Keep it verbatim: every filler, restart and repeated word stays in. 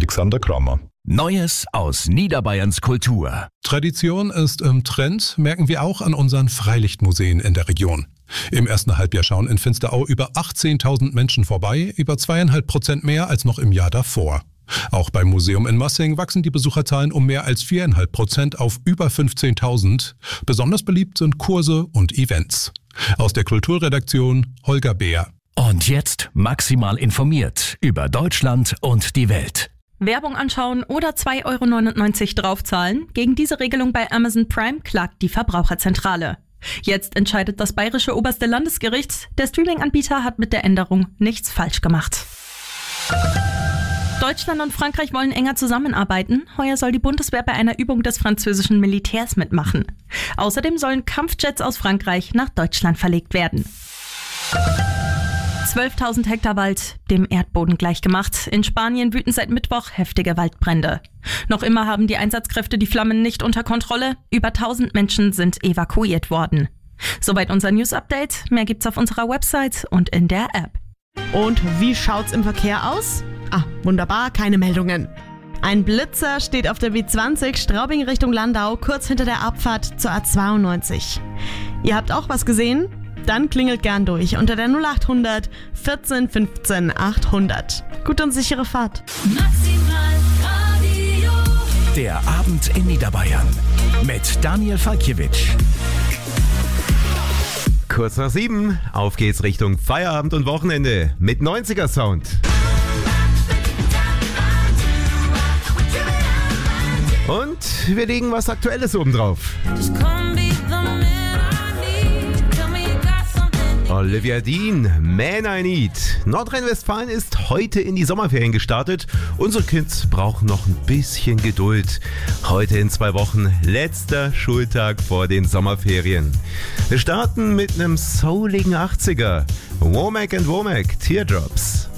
Alexander Grammer. Neues aus Niederbayerns Kultur. Tradition ist im Trend, merken wir auch an unseren Freilichtmuseen in der Region. Im ersten Halbjahr schauen in Finsterau über achtzehntausend Menschen vorbei, über zweieinhalb Prozent mehr als noch im Jahr davor. Auch beim Museum in Massing wachsen die Besucherzahlen um mehr als viereinhalb Prozent auf über fünfzehntausend. Besonders beliebt sind Kurse und Events. Aus der Kulturredaktion Holger Beer. Und jetzt maximal informiert über Deutschland und die Welt. Werbung anschauen oder zwei Euro neunundneunzig draufzahlen? Gegen diese Regelung bei Amazon Prime klagt die Verbraucherzentrale. Jetzt entscheidet das bayerische oberste Landesgericht, der Streaming-Anbieter hat mit der Änderung nichts falsch gemacht. Deutschland und Frankreich wollen enger zusammenarbeiten. Heuer soll die Bundeswehr bei einer Übung des französischen Militärs mitmachen. Außerdem sollen Kampfjets aus Frankreich nach Deutschland verlegt werden. zwölftausend Hektar Wald dem Erdboden gleichgemacht. In Spanien wüten seit Mittwoch heftige Waldbrände. Noch immer haben die Einsatzkräfte die Flammen nicht unter Kontrolle. Über tausend Menschen sind evakuiert worden. Soweit unser News-Update. Mehr gibt's auf unserer Website und in der App. Und wie schaut's im Verkehr aus? Ah, wunderbar, keine Meldungen. Ein Blitzer steht auf der B zwanzig Straubing Richtung Landau, kurz hinter der Abfahrt zur A zweiundneunzig. Ihr habt auch was gesehen? Dann klingelt gern durch unter der null achthundert vierzehn fünfzehn achthundert. Gute und sichere Fahrt. Der Abend in Niederbayern mit Daniel Falkiewicz. Kurz nach sieben, auf geht's Richtung Feierabend und Wochenende mit neunziger Sound. Und wir legen was Aktuelles oben drauf. Olivia Dean, Man I Need. Nordrhein-Westfalen ist heute in die Sommerferien gestartet. Unsere Kids brauchen noch ein bisschen Geduld. Heute in zwei Wochen, letzter Schultag vor den Sommerferien. Wir starten mit einem souligen achtziger. Womack and Womack, Teardrops.